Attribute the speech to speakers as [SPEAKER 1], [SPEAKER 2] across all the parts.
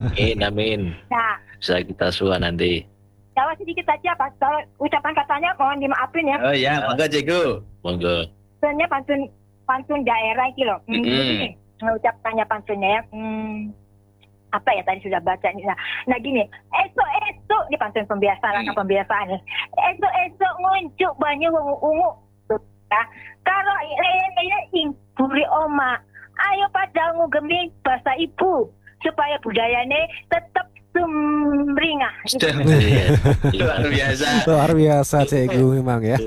[SPEAKER 1] Amin, amin.
[SPEAKER 2] Nah,
[SPEAKER 1] Bisa kita suah nanti.
[SPEAKER 2] Jawa sedikit saja, Pak. Kalau ucapan katanya mohon dimaafin ya.
[SPEAKER 3] Oh ya, monggo Cikgu.
[SPEAKER 1] Monggo.
[SPEAKER 2] Sebenarnya pantun pantun daerah itu loh. Begini, ucapannya pantunnya ya. Apa ya tadi sudah baca ini. Nah gini, esok-esok di pantun pembiasaan pembiasaan nih. Esok-esok nguncuk banyu ungu. Nah, kalau ini ya buri oma. Ayo pada ngugemi bahasa ibu supaya budayanya tetap sumringah.
[SPEAKER 3] Luar biasa.
[SPEAKER 4] Luar biasa Cikgu memang ya.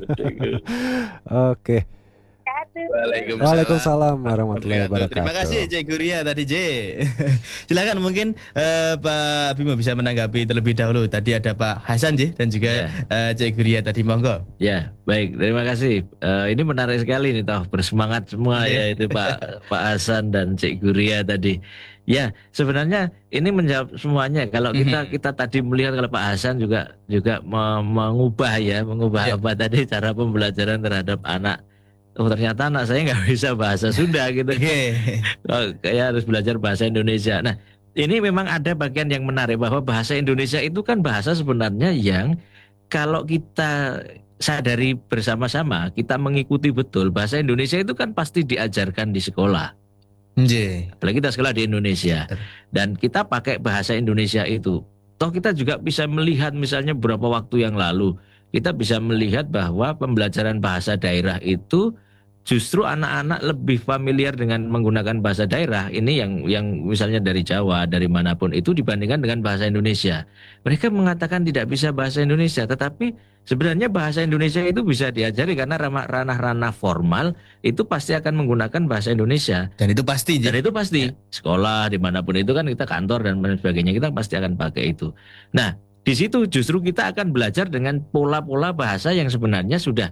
[SPEAKER 4] Oke. Waalaikumsalam warahmatullahi wabarakatuh.
[SPEAKER 3] Terima kasih Cikgu Ria tadi J. Silakan mungkin Pak Bimo bisa menanggapi terlebih dahulu. Tadi ada Pak Hasan J dan juga Cikgu Ria tadi, monggo.
[SPEAKER 1] Ya, baik. Terima kasih. Ini menarik sekali nih, toh bersemangat semua ya itu Pak Hasan dan Cikgu Ria tadi. Ya, sebenarnya ini menjawab semuanya. Kalau kita tadi melihat kalau Pak Hasan juga mengubah apa tadi cara pembelajaran terhadap anak. Oh ternyata anak saya nggak bisa bahasa Sunda gitu. Kayak harus belajar bahasa Indonesia. Nah ini memang ada bagian yang menarik bahwa bahasa Indonesia itu kan bahasa sebenarnya yang kalau kita sadari bersama-sama, kita mengikuti betul bahasa Indonesia itu kan pasti diajarkan di sekolah. Apalagi kita sekolah di Indonesia dan kita pakai bahasa Indonesia itu. Toh kita juga bisa melihat misalnya beberapa waktu yang lalu kita bisa melihat bahwa pembelajaran bahasa daerah itu justru anak-anak lebih familiar dengan menggunakan bahasa daerah ini yang misalnya dari Jawa, dari manapun itu dibandingkan dengan bahasa Indonesia. Mereka mengatakan tidak bisa bahasa Indonesia, tetapi sebenarnya bahasa Indonesia itu bisa diajari karena ranah-ranah formal itu pasti akan menggunakan bahasa Indonesia.
[SPEAKER 3] Dan itu pasti.
[SPEAKER 1] Dan itu pasti. Sekolah dimanapun itu kan kita kantor dan sebagainya kita pasti akan pakai itu. Nah di situ justru kita akan belajar dengan pola-pola bahasa yang sebenarnya sudah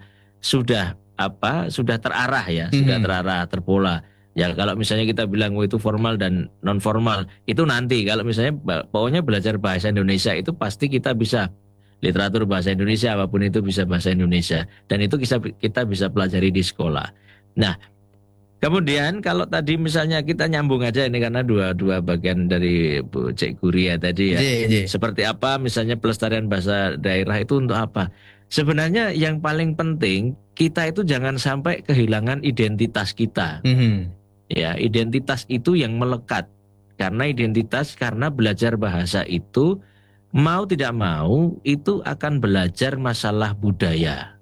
[SPEAKER 1] terarah ya, sudah terarah, terpola. Ya kalau misalnya kita bilang itu formal dan non formal, itu nanti kalau misalnya pokoknya belajar bahasa Indonesia itu pasti kita bisa literatur bahasa Indonesia apapun itu bisa bahasa Indonesia dan itu kita bisa pelajari di sekolah. Nah, kemudian kalau tadi misalnya kita nyambung aja ini karena dua bagian dari Bu Cikgu Ria tadi ya. Seperti apa misalnya pelestarian bahasa daerah itu untuk apa? Sebenarnya yang paling penting kita itu jangan sampai kehilangan identitas kita. Ya, identitas itu yang melekat. Karena belajar bahasa itu mau tidak mau itu akan belajar masalah budaya.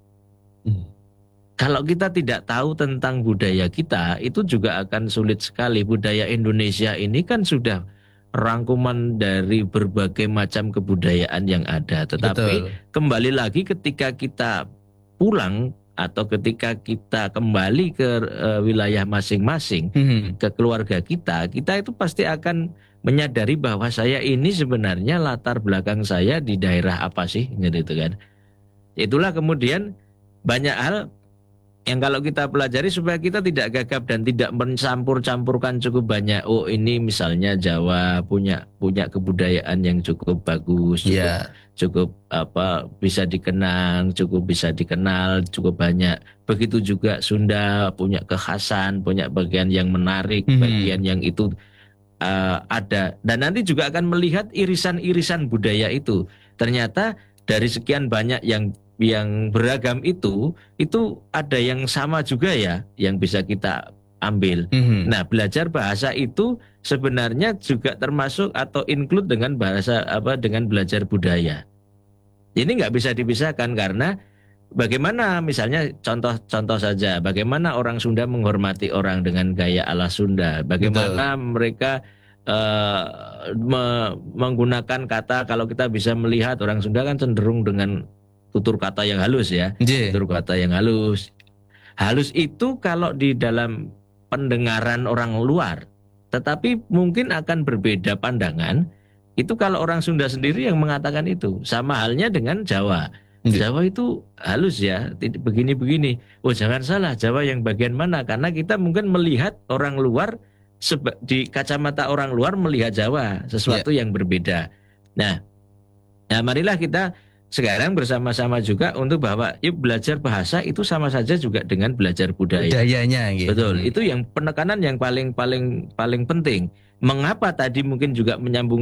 [SPEAKER 1] Kalau kita tidak tahu tentang budaya kita, itu juga akan sulit sekali. Budaya Indonesia ini kan sudah rangkuman dari berbagai macam kebudayaan yang ada. Tetapi kembali lagi ketika kita pulang atau ketika kita kembali ke wilayah masing-masing, ke keluarga kita itu pasti akan menyadari bahwa saya ini sebenarnya latar belakang saya di daerah apa sih, gitu kan. Itulah kemudian banyak hal yang kalau kita pelajari supaya kita tidak gagap dan tidak mencampur-campurkan cukup banyak. Oh ini misalnya Jawa punya kebudayaan yang cukup bagus, cukup bisa dikenang, cukup bisa dikenal, cukup banyak. Begitu juga Sunda punya kekhasan, punya bagian yang menarik, bagian yang itu ada. Dan nanti juga akan melihat irisan-irisan budaya itu. Ternyata dari sekian banyak yang beragam itu ada yang sama juga ya yang bisa kita ambil. Nah, belajar bahasa itu sebenarnya juga termasuk atau include dengan dengan belajar budaya. Ini nggak bisa dipisahkan karena bagaimana misalnya contoh saja bagaimana orang Sunda menghormati orang dengan gaya ala Sunda, bagaimana mereka menggunakan kata, kalau kita bisa melihat orang Sunda kan cenderung dengan tutur kata yang halus ya. Tutur kata yang halus. Halus itu kalau di dalam pendengaran orang luar, tetapi mungkin akan berbeda pandangan. Itu kalau orang Sunda sendiri yang mengatakan itu. Sama halnya dengan Jawa. Jawa itu halus ya, begini-begini. Oh jangan salah, Jawa yang bagian mana? Karena kita mungkin melihat orang luar, di kacamata orang luar melihat Jawa, sesuatu yang berbeda. Nah, marilah kita sekarang bersama-sama juga untuk bahwa yuk belajar bahasa itu sama saja juga dengan belajar budayanya gitu. Betul, itu yang penekanan yang paling penting. Mengapa tadi mungkin juga menyambung